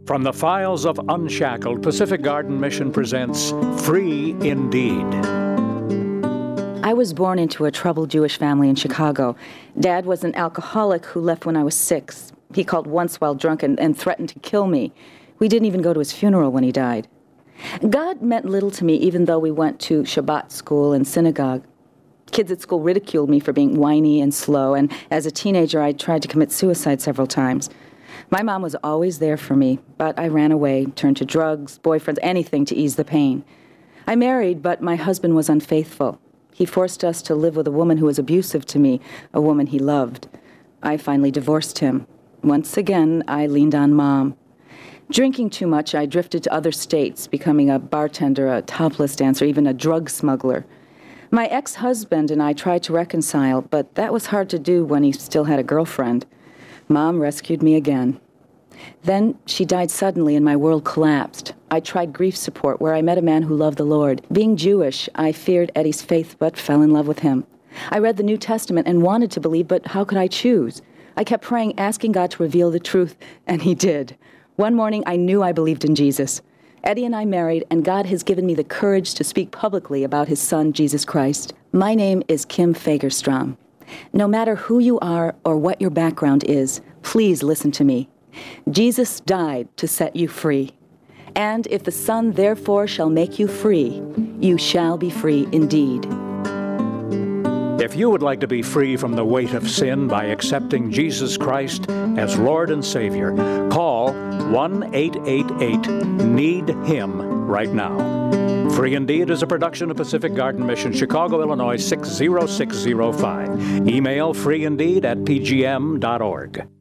From the files of Unshackled, Pacific Garden Mission presents Free Indeed. I was born into a troubled Jewish family in Chicago. Dad was an alcoholic who left when I was 6. He called once while drunk and threatened to kill me. We didn't even go to his funeral when he died. God meant little to me, even though we went to Shabbat school and synagogue. Kids at school ridiculed me for being whiny and slow, and as a teenager, I tried to commit suicide several times. My mom was always there for me, but I ran away, turned to drugs, boyfriends, anything to ease the pain. I married, but my husband was unfaithful. He forced us to live with a woman who was abusive to me, a woman he loved. I finally divorced him. Once again, I leaned on Mom. Drinking too much, I drifted to other states, becoming a bartender, a topless dancer, even a drug smuggler. My ex-husband and I tried to reconcile, but that was hard to do when he still had a girlfriend. Mom rescued me again. Then she died suddenly and my world collapsed. I tried grief support where I met a man who loved the Lord. Being Jewish, I feared Eddie's faith but fell in love with him. I read the New Testament and wanted to believe, but how could I choose? I kept praying, asking God to reveal the truth, and he did. One morning, I knew I believed in Jesus. Eddie and I married, and God has given me the courage to speak publicly about his son, Jesus Christ. My name is Kim Fagerstrom. No matter who you are or what your background is, please listen to me. Jesus died to set you free. And if the Son therefore shall make you free, you shall be free indeed. If you would like to be free from the weight of sin by accepting Jesus Christ as Lord and Savior, call 1-888-NEED-HIM right now. Free Indeed is a production of Pacific Garden Mission, Chicago, Illinois 60605. Email freeindeed@pgm.org.